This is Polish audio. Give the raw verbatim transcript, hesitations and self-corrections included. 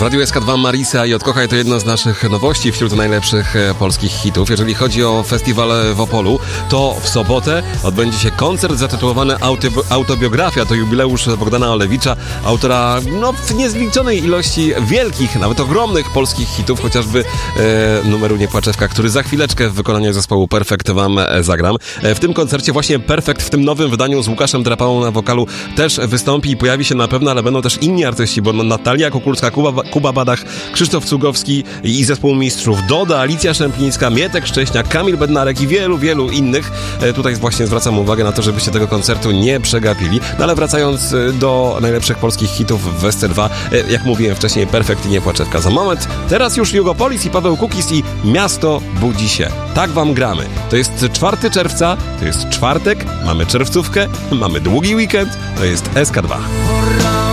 Radiu S K dwa Marisa i Odkochaj to jedno z naszych nowości wśród najlepszych e, polskich hitów. Jeżeli chodzi o festiwal w Opolu, to w sobotę odbędzie się koncert zatytułowany Autobi- Autobiografia. To jubileusz Bogdana Olewicza, autora no, w niezliczonej ilości wielkich, nawet ogromnych polskich hitów, chociażby e, numeru Nie Płaczewka, który za chwileczkę w wykonaniu zespołu Perfekt wam e, zagram. E, w tym koncercie właśnie Perfekt w tym nowym wydaniu z Łukaszem Drapałą na wokalu też wystąpi i pojawi się na pewno, ale będą też inni artyści, bo Natalia Kukulska, Kuba Kuba Badach, Krzysztof Cugowski i zespół mistrzów, Doda, Alicja Szemplińska, Mietek Szcześniak, Kamil Bednarek i wielu, wielu innych. E, tutaj właśnie zwracam uwagę na to, żebyście tego koncertu nie przegapili. No ale wracając do najlepszych polskich hitów w S C dwa, e, jak mówiłem wcześniej, Perfekt i Nie Płaczewka. Za moment, teraz już Jugopolis i Paweł Kukis i Miasto budzi się. Tak wam gramy. To jest czwartego czerwca, to jest czwartek, mamy czerwcówkę, mamy długi weekend, to jest S K dwa.